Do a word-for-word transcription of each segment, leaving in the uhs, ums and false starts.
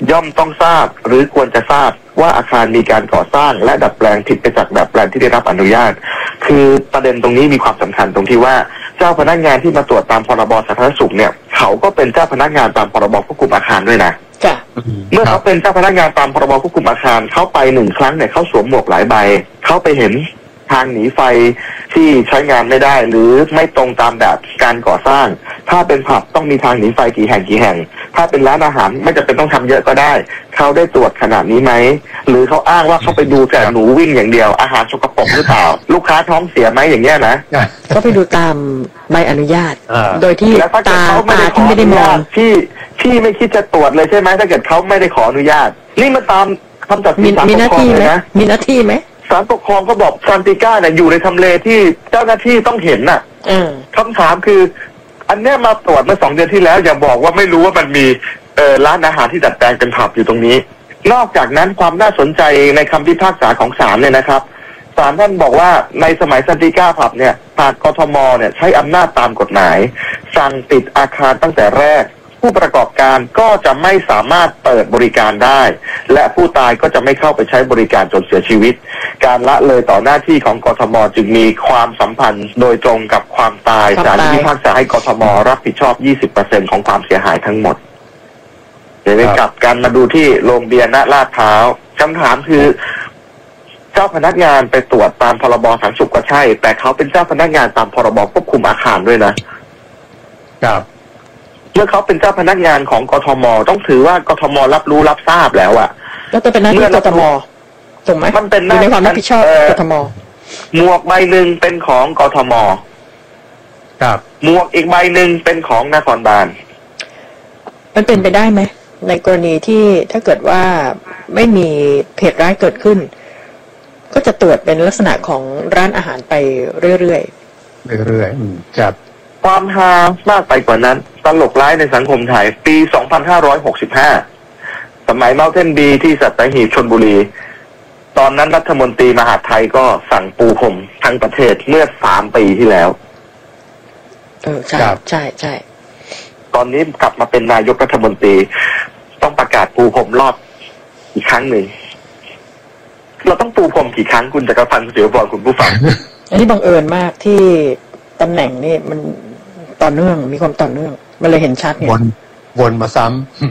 ย่อมต้องทราบหรือควรจะทราบว่าอาคารมีการก่อสร้างและดัดแปลงผิดไปจากแบบแปลนที่ได้รับอนุญาตคือประเด็นตรงนี้มีความสำคัญตรงที่ว่าเจ้าพนักงานที่มาตรวจตามพรบสาธารณสุขเนี่ยเขาก็เป็นเจ้าพนักงานตามพรบควบคุมอาคารด้วยนะเมื่อเขาเป็นเจ้าพนักงานตามพรบควบคุมอาคารเขาไปหนึ่งครั้งเนี่ยเขาสวมหมวกหลายใบเขาไปเห็นทางหนีไฟที่ใช้งานไม่ได้หรือไม่ตรงตามแบบการก่อสร้างถ้าเป็นผับต้องมีทางหนีไฟกี่แห่งกี่แห่งถ้าเป็นร้านอาหารไม่จำเป็นต้องทำเยอะก็ได้เขาได้ตรวจขนาดนี้ไหมหรือเขาอ้างว่าเขาไปดูแต่หนูวิ่งอย่างเดียวอาหารสกปรกหรือเปล่าลูกค้าท้องเสียไหมอย่างเงี้ยนะก็ไปดูตามใบอนุญาตโดยที่ตาตาที่ไม่ได้มองที่ที่ไม่คิดจะตรวจเลยใช่ไหมถ้าเกิดเขาไม่ได้ขออนุญาตนี่มาตามคำตัดสินศาลปกครองเลยนะมีหน้าที่ไหมศาลปกครองก็บอกซานติก้าเนี่ยอยู่ในทำเลที่เจ้าหน้าที่ต้องเห็นน่ะคำถามคืออันเนี้ยมาตรวจเมื่อสองเดือนที่แล้วอย่าบอกว่าไม่รู้ว่ามันมีเอ่อร้านอาหารที่ดัดแปลงเป็นผับอยู่ตรงนี้นอกจากนั้นความน่าสนใจในคำพิพากษาของศาลเนี่ยนะครับศาลท่านบอกว่าในสมัยซานติก้าผับเนี่ยหากกทมเนี่ยใช้อำนาจตามกฎหมายสั่งปิดอาคารตั้งแต่แรกผู้ประกอบการก็จะไม่สามารถเปิดบริการได้และผู้ตายก็จะไม่เข้าไปใช้บริการจนเสียชีวิตการละเลยต่อหน้าที่ของกทมจึงมีความสัมพันธ์โดยตรงกับความตายศาลพิพากษาให้กทมรับผิดชอบ ยี่สิบเปอร์เซ็นต์ ของความเสียหายทั้งหมดเดี๋ยวไปกลับกันมาดูที่โรงเบียร์ณลาดพร้าวคำถามคือเจ้าพนักงานไปตรวจตามพรบสาธารณสุขก็ใช่แต่เขาเป็นเจ้าพนักงานตามพรบควบคุมอาคารด้วยนะครับเมื่อเขาเป็นเจ้าพนักงานของกทมต้องถือว่ากทมรับรู้รับทราบแล้วอะแล้วจะเป็นหน้าที่กทมถูกไหมมันเป็นในความรับผิดชอบกทมหมวกใบหนึ่งเป็นของกทมครับหมวกอีกใบหนึ่งเป็นของนครบาลมันเป็นไปได้ไหมในกรณีที่ถ้าเกิดว่าไม่มีเหตุร้ายเกิดขึ้นก็จะตรวจเป็นลักษณะของร้านอาหารไปเรื่อยๆเรื่อยๆครับความฮามากไปกว่านั้นตลกร้ายในสังคมไทยปี สองพันห้าร้อยหกสิบห้า สมัยเมาเทนบีที่สัตหีบชลบุรีตอนนั้นรัฐมนตรีมหาดไทยก็สั่งปูพรมทั้งประเทศเมื่อสามปีที่แล้วเออใช่ใช่ใช่ตอนนี้กลับมาเป็นนายกรัฐมนตรีต้องประกาศปูพรมรอบอีกครั้งหนึ่งเราต้องปูพรมกี่ครั้งคุณจักรพันธ์เสียวบอลคุณผู้ฟังอันนี้บังเอิญมากที่ตำแหน่งนี่มันต่อเนื่องมีความต่อเนื่องมันเลยเห็นชัดไงวนวนมาซ้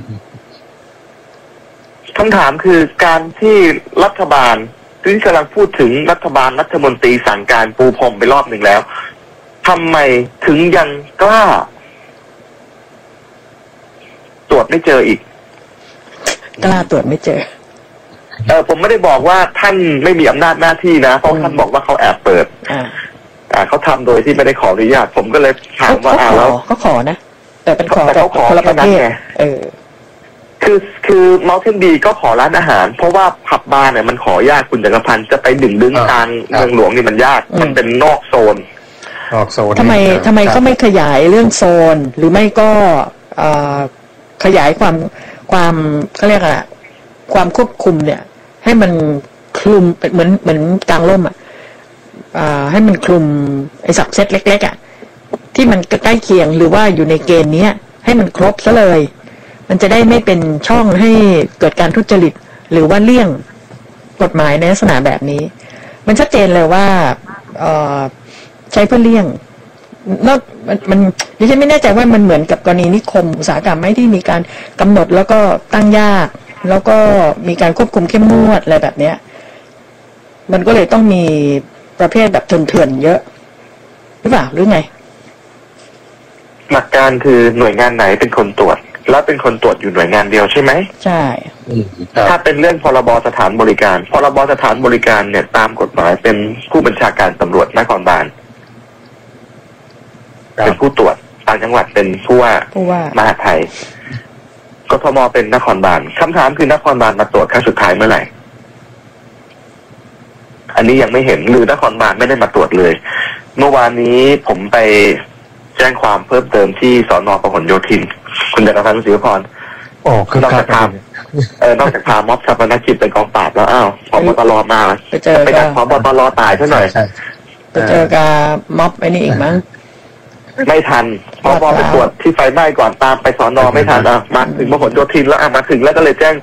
ำคำถามคือการที่รัฐบาลที่กำลังพูดถึงรัฐบาลรัฐมนตรีสั่งการปูพรมไปรอบหนึ่งแล้วทำไมถึงยังกล้าตรวจไม่เจออีกกล้าตรวจไม่เจอเออผมไม่ได้บอกว่าท่านไม่มีอำนาจหน้าที่นะเพราะท่านบอกว่าเขาแอบเปิดอ่าอ่าเขาทำโดยที่ไม่ได้ขออนุญาตผมก็เลยถามว่าอ้าวแล้วเขาขอนะแต่เป็นขอแต่เขาขอแค่นั้นไงเออคือคือเมาเทนบีก็ขอร้านอาหารเพราะว่าผับบาร์เนี่ยมันขอยากคุณจักรพันธ์จะไปดึงดึงทางเมืองหลวงนี่มันยากมันเป็นนอกโซนนอกโซนทำไมทำไมเขาไม่ขยายเรื่องโซนหรือไม่ก็ขยายความความเขาเรียกอะไรความควบคุมเนี่ยให้มันคลุมเหมือนเหมือนกลางร่มอ่ะให้มันคลุมไอ้สับเซตเล็กๆอ่ะที่มันใกล้เคียงหรือว่าอยู่ในเกณฑ์นี้ให้มันครบซะเลยมันจะได้ไม่เป็นช่องให้เกิดการทุจริตหรือว่าเลี่ยงกฎหมายในลักษณะแบบนี้มันชัดเจนเลยว่าใช้เพื่อเลี่ยงนอกมันมันดิฉันไม่แน่ใจว่ามันเหมือนกับกรณีนิคมอุตสาหกรรมไหมที่มีการกำหนดแล้วก็ตั้งยากแล้วก็มีการควบคุมเข้มงวดอะไรแบบเนี้ยมันก็เลยต้องมีประเภทแบบเถื่อนๆเยอะหรือเปล่าหรือไงหลักการคือหน่วยงานไหนเป็นคนตรวจแล้วเป็นคนตรวจอยู่หน่วยงานเดียวใช่ไหมใช่ถ้าเป็นเรื่องพรบสถานบริการพรบสถานบริการเนี่ยตามกฎหมายเป็นผู้บัญชาการตำรวจนครบาลเป็นผู้ตรวจต่างจังหวัดเป็นผู้ว่ามหาดไทยกทมเป็นนครบาลคำถามคือนครบาลมาตรวจครั้งสุดท้ายเมื่อไหร่อันนี้ยังไม่เห็นหรือนครบาลไม่ได้มาตรวจเลยเมื่อวานนี้ผมไปแจ้งความเพิ่มเติมที่สน.พหลโยธินคุณจักรพันธ์ศรีพรโอ้คือนอกจากพาเออนอกจากพาม็อบชาปนกิจไปกองปราบแล้วอ้าวผบตรมาไปเจอไปดักผบตรตายซะหน่อยไปเจอกับม็อบไอ้นี่อีกมั้งไม่ทันพอพอไปตรวจที่ไฟไหม้ก่อนตามไปสน.ไม่ทันอ่ะมาถึงพหลโยธินแล้วอ่ะมาถึงแล้วก็เลยแจ้ง